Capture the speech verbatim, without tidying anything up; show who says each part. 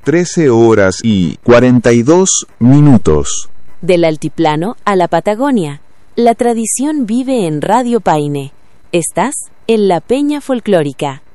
Speaker 1: trece horas y cuarenta y dos minutos.
Speaker 2: Del altiplano a la Patagonia, la tradición vive en Radio Paine. Estás en la Peña Folclórica.